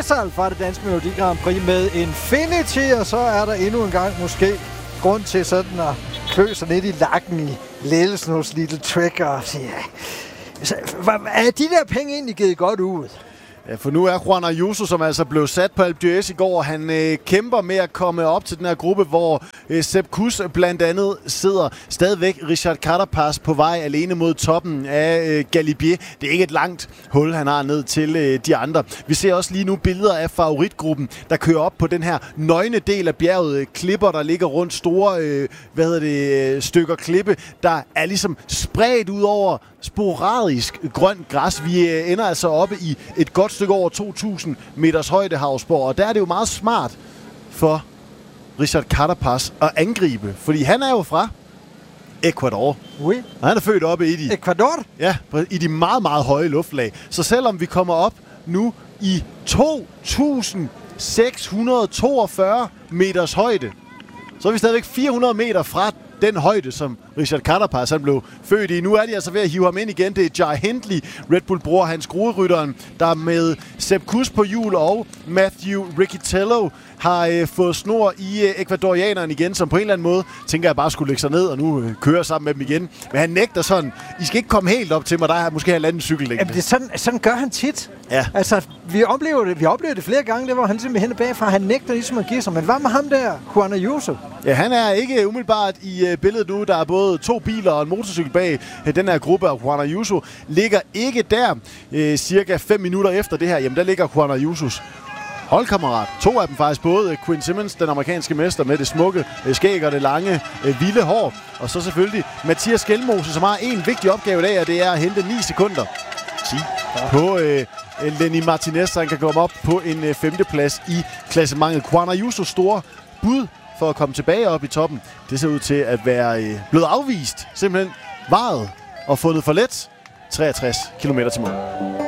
Marsal fra det danske Melodi Grand Prix med Infinity, og så er der endnu en gang måske grund til sådan at klø sig lidt i lakken i ledelsen hos Little Trick og sige, er de der penge egentlig givet godt ud? Ja, for nu er Juan Ayuso, som altså blev sat på Alpe d'Huez i går, han kæmper med at komme op til den her gruppe, hvor Sepp Kuss blandt andet sidder. Stadigvæk Richard Carapaz på vej alene mod toppen af Galibier. Det er ikke et langt hul, han har ned til de andre. Vi ser også lige nu billeder af favoritgruppen, der kører op på den her nøgne del af bjerget. Klipper, der ligger rundt, store stykker klippe, der er ligesom spredt ud over sporadisk grønt græs. Vi ender altså oppe i et godt stykke over 2.000 meters højde, Havsborg, og der er det jo meget smart for Richard Carapaz at angribe, fordi han er jo fra Ecuador. Oui. Og han er født oppe i de... Ecuador? Ja, i de meget, meget høje luftlag. Så selvom vi kommer op nu i 2.642 meters højde, så er vi stadigvæk 400 meter fra den højde, som Richard Carapaz han blev født i. Nu er de altså ved at hive ham ind igen. Det er Jai Hindley, Red Bull-bror, hans skruerytteren, der med Sepp Kuss på hjul og Matthew Riccitello har fået snor i ekvadorianeren igen, som på en eller anden måde tænker jeg bare skulle lægge sig ned og nu køre sammen med dem igen. Men han nægter sådan, I skal ikke komme helt op til mig, der er måske halvanden cykellængde. Jamen sådan gør han tit. Ja. Altså, vi oplever det flere gange, det var han simpelthen bagfra. Han nægter ligesom at give sig. Men hvad med ham der, Juan Ayuso? Ja, han er ikke umiddelbart i billedet nu. Der er både 2 biler og en motorcykel bag den her gruppe, og Juan Ayuso ligger ikke der. Cirka 5 minutter efter det her, jamen der ligger Juan Ayusos holdkammerat. 2 af dem faktisk, både Quinn Simmons, den amerikanske mester med det smukke skæg og det lange, vilde hår, og så selvfølgelig Mathias Skelmose, som har en vigtig opgave i dag, og det er at hente 9 sekunder på Lenny Martinez, så han kan komme op på en 5. plads i klassementet. Juan Ayusos store bud for at komme tilbage op i toppen, det ser ud til at være blevet afvist, simpelthen varet og fundet for let. 63 km til mål.